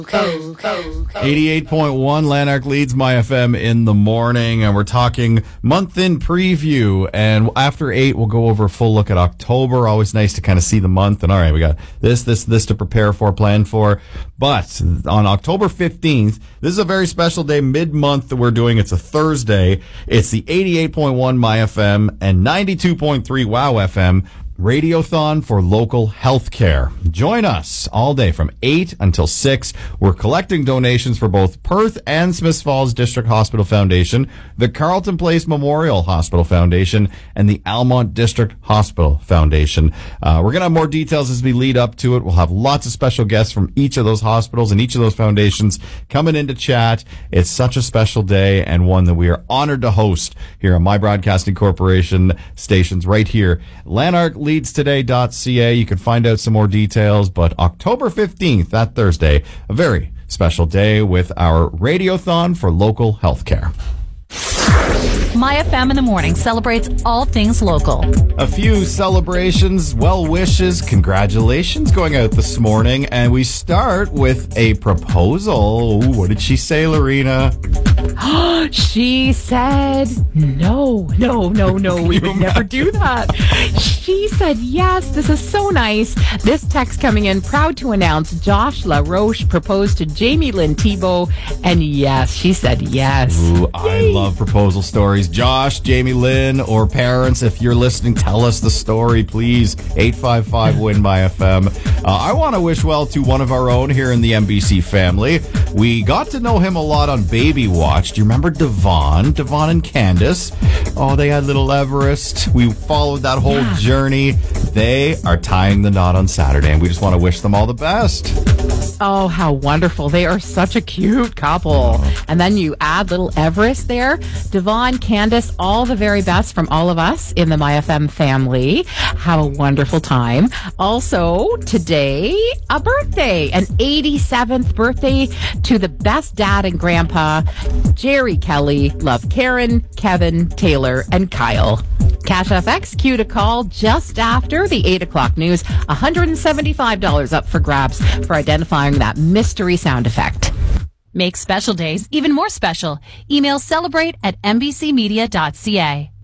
88.1 Lanark leads My FM in the morning, and we're talking month-in preview. And after 8, we'll go over a full look at October. Always nice to kind of see the month. And all right, we got this to prepare for, plan for. But on October 15th, this is a very special day, mid-month that we're doing. It's a Thursday. It's the 88.1 My FM and 92.3 Wow FM Radiothon for local healthcare. Join us all day from 8 until 6. We're collecting donations for both Perth and Smiths Falls District Hospital Foundation, the Carleton Place Memorial Hospital Foundation, and the Almont District Hospital Foundation. We're going to have more details as we lead up to it. We'll have lots of special guests from each of those hospitals and each of those foundations coming in to chat. It's such a special day and one that we are honored to host here on My Broadcasting Corporation stations right here. Lanark leadstoday.ca. You can find out some more details, but October 15th, that Thursday, a very special day with our Radiothon for local healthcare. My FM in the morning celebrates all things local. A few celebrations, well wishes, congratulations going out this morning, and we start with a proposal. Ooh, what did she say, Lorena? She said, no, we would never do that. She said, yes, this is so nice. This text coming in, proud to announce Josh LaRoche proposed to Jamie Lynn Thibault, and yes, she said yes. Ooh, I love proposal stories. Josh, Jamie Lynn, or parents, if you're listening, tell us the story, please. 855-WIN-MY-FM. I want to wish well to one of our own here in the MBC family. We got to know him a lot on Baby Watch. Do you remember Devon and Candace? Oh, they had little Everest. We followed that whole journey. They are tying the knot on Saturday, and we just want to wish them all the best. Oh, how wonderful. They are such a cute couple. And then you add little Everest there. Devon, Candace, all the very best from all of us in the MyFM family. Have a wonderful time. Also, today, a birthday, an 87th birthday to the best dad and grandpa, Jerry Kelly. Love Karen, Kevin, Taylor, and Kyle. Cash FX, cue to call just after the 8 o'clock news. $175 up for grabs for identifying that mystery sound effect. Make special days even more special. Email celebrate@mbcmedia.ca.